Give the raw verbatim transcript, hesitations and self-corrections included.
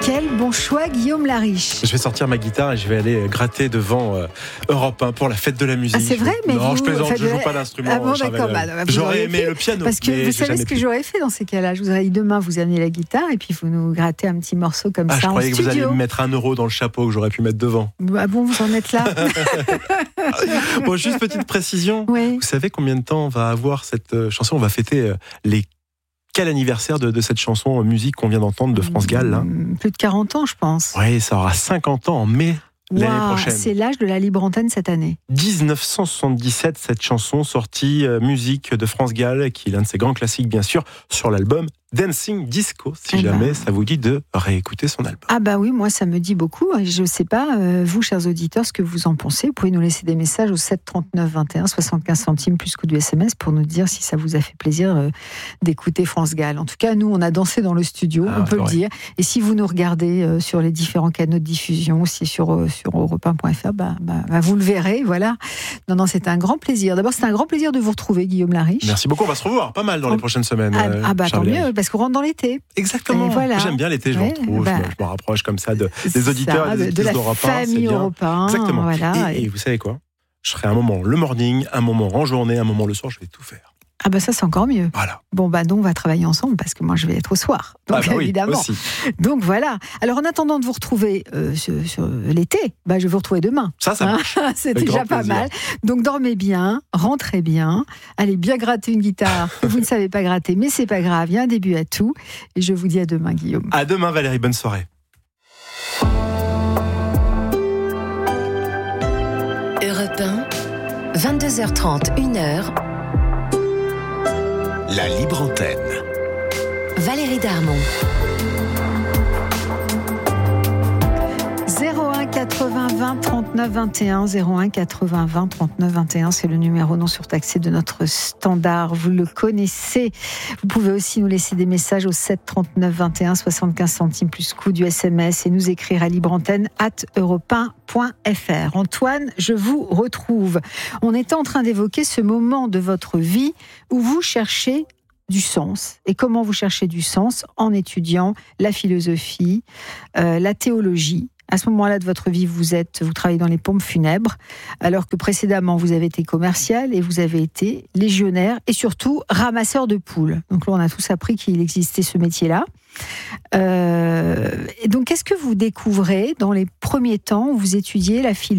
Quel bon choix, Guillaume Lariche. Je vais sortir ma guitare et je vais aller gratter devant euh, Europe un pour la fête de la musique. Ah, c'est vrai, mais non, vous, je plaisante, je de... joue pas d'instrument. Ah bon, d'accord. Bah, bah, j'aurais aimé fait, le piano. Parce que vous savez ce que pu. j'aurais fait dans ces cas-là. Je vous aurais dit demain, vous amenez la guitare et puis vous nous grattez un petit morceau comme ah, ça je en croyais studio. que vous alliez me mettre un euro dans le chapeau que j'aurais pu mettre devant. Ah bon, vous en êtes là. Bon, juste petite précision. Oui. Vous savez combien de temps on va avoir cette chanson ? On va fêter les Quel anniversaire de, de cette chanson musique qu'on vient d'entendre de France Gall là ? Plus de quarante ans, je pense. Oui, ça aura cinquante ans en mai wow, l'année prochaine. C'est l'âge de la libre antenne cette année. dix-neuf cent soixante-dix-sept, cette chanson sortie euh, musique de France Gall, qui est l'un de ses grands classiques bien sûr, sur l'album Dancing Disco, si eh jamais ben. ça vous dit de réécouter son album. Ah bah oui, moi ça me dit beaucoup. Je ne sais pas, euh, vous chers auditeurs, ce que vous en pensez. Vous pouvez nous laisser des messages au sept trente-neuf vingt et un, soixante-quinze centimes plus coût du S M S pour nous dire si ça vous a fait plaisir euh, d'écouter France Gall. En tout cas, nous on a dansé dans le studio, ah, on peut ouais. le dire. Et si vous nous regardez euh, sur les différents canaux de diffusion, aussi sur, euh, sur europe un point f r, bah, bah, bah, vous le verrez, voilà. Non, non, c'est un grand plaisir. D'abord, c'est un grand plaisir de vous retrouver, Guillaume Lariche. Merci beaucoup, on va se revoir pas mal dans on... les prochaines semaines. Ah, euh, ah bah tant mieux, parce qu'on rentre dans l'été. Exactement. Voilà. J'aime bien l'été, je ouais, me retrouve, bah, je, me, je me rapproche comme ça de, des auditeurs ça, et des de, de la d'Europe un, famille Europe un. Exactement. Voilà. Et, et vous savez quoi ? Je ferai un moment le morning, un moment en journée, un moment le soir, je vais tout faire. Ah bah ça c'est encore mieux. Voilà. Bon bah donc on va travailler ensemble parce que moi je vais être au soir. Donc ah bah oui, évidemment. Aussi. Donc voilà. Alors en attendant de vous retrouver euh, sur, sur l'été, bah je vais vous retrouver demain. Ça ça marche. Hein c'est Avec déjà pas plaisir. Mal. Donc dormez bien, rentrez bien, allez bien gratter une guitare que vous ne savez pas gratter, mais c'est pas grave, il y a un début à tout. Et je vous dis à demain, Guillaume. À demain, Valérie. Bonne soirée. Europe un, vingt-deux heures trente, une heure. La libre antenne. Valérie Darmon. zéro un quatre-vingts vingt trente-neuf vingt et un, zéro un quatre-vingts vingt trente-neuf vingt et un, c'est le numéro non surtaxé de notre standard. Vous le connaissez. Vous pouvez aussi nous laisser des messages au sept trente-neuf vingt et un, soixante-quinze centimes plus coût du S M S et nous écrire à libreantenne arobase europe un point f r. Antoine, je vous retrouve. On était en train d'évoquer ce moment de votre vie où vous cherchez du sens. Et comment vous cherchez du sens ? En étudiant la philosophie, euh, la théologie. À ce moment-là de votre vie, vous êtes, vous travaillez dans les pompes funèbres, alors que précédemment, vous avez été commercial et vous avez été légionnaire et surtout ramasseur de poules. Donc là, on a tous appris qu'il existait ce métier-là. Euh, et donc, qu'est-ce que vous découvrez dans les premiers temps où vous étudiez la philosophie ?